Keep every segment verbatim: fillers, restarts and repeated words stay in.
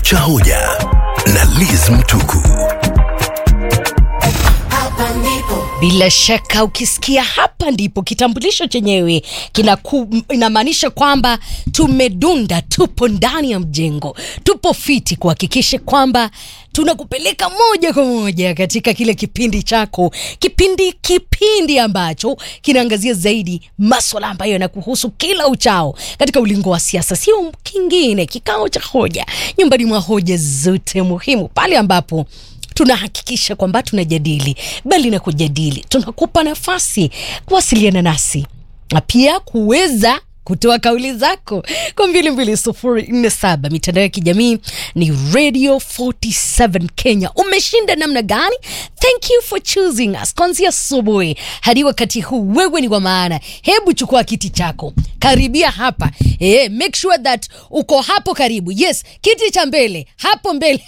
cha hoja na Liz Mtuku. Bila shaka ukisikia hapa ndipo kitambulisho chenyewe inamaanisha kwamba tumedunda, tupo ndani ya mjengo, tupo fiti kuhakikisha kwamba tunakupeleka moja kwa moja katika kile kipindi chako, kipindi kipindi ambacho kinaangazia zaidi masuala ambayo yanakuhusu kila uchao katika ulingo wa siasa. Sio kingine, kikao cha hoja, nyumbani mwa hoja zote muhimu, pale ambapo tunahakikisha kwamba tunajadili, bali na kujadili tunakupa nafasi kuwasiliana nasi na pia kuweza kutoa kauli zako kwa mbili mbili sufuri nne saba. Mitandao ya kijamii ni Radio forty-seven Kenya. Umeshinda namna gani? Thank you for choosing us. Kuanzia asubuhi hadi wakati huu wewe ni wa maana. Hebu chukua kiti chako, karibia hapa. Eh, make sure that uko hapo karibu. Yes, kiti cha mbele, hapo mbele.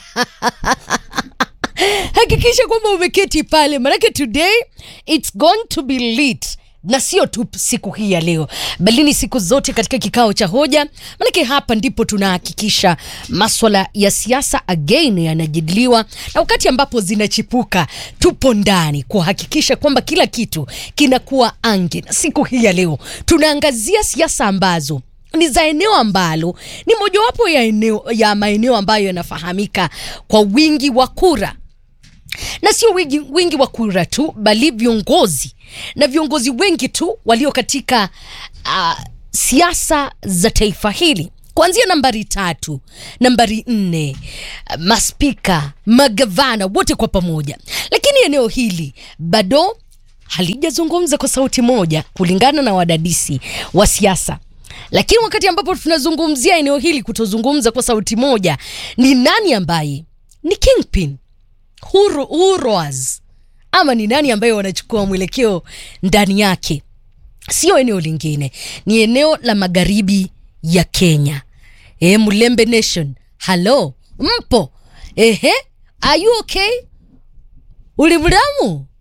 Hakikisha kwamba umeketi pale, maana today it's going to be lit. Na sio tu siku hii ya leo, bali ni siku zote katika kikao cha hoja. Maana hapa ndipo tunahakikisha masuala ya siasa again yanajadiliwa, na wakati ambapo zinachipuka tupo ndani kuhakikisha kwamba kila kitu kinakuwa ange. Na siku hii ya leo tunaangazia siasa ambazo ni za eneo ambalo ni mojawapo ya eneo ya maeneo ambayo yanafahamika kwa wingi wa kura. Na sio wingi, wingi wa kura tu, bali viongozi na viongozi wengi tu walio katika uh, siasa za taifa hili, kuanzia nambari tatu, nambari nne, uh, maspika, magavana, wote kwa pamoja. Lakini eneo hili bado halijazungumza kwa sauti moja kulingana na wadadisi wa siasa. Lakini wakati ambapo tunazungumzia eneo hili kutozungumza kwa sauti moja, ni nani ambaye ni kingpin? Huru, huroaz, ama ni nani ambaye wanachukua mwelekeo ndani yake? Sio eneo lingine, ni eneo la magharibi ya Kenya. Eh, Mulembe Nation, hello, mpo? Ehe, are you okay? Ulimdamu?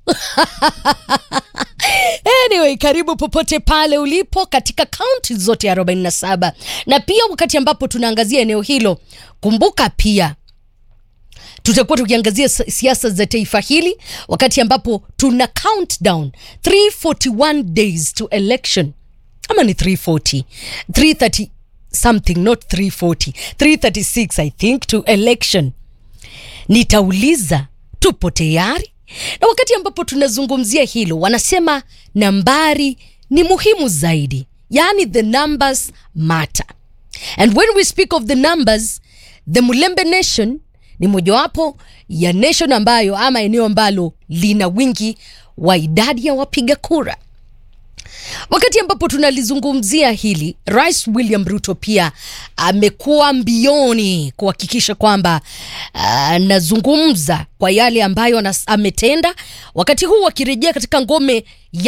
Anyway, karibu popote pale ulipo katika county zote arobaini na saba. Na pia wakati ambapo tunaangazia eneo hilo, kumbuka pia tutakuwa tukiangazia siasa za taifa hili wakati ambapo tuna countdown three forty-one days to election. Ama ni three forty, three thirty something, not three forty, three thirty-six I think to election. Nitauliza tupo tayari? Na wakati ambapo tunazungumzia hilo, wanasema nambari ni muhimu zaidi, yani the numbers matter. And when we speak of the numbers, the Mulembe Nation ni mojawapo ya nation ambayo ama eneo ambalo lina wingi wa idadi ya wapiga kura. Wakati ambapo tunalizungumzia hili, Rais William Ruto pia amekuwa mbioni kuhakikisha kwamba anazungumza kwa yale ambayo ametenda, wakati huu akirejea katika ngome ya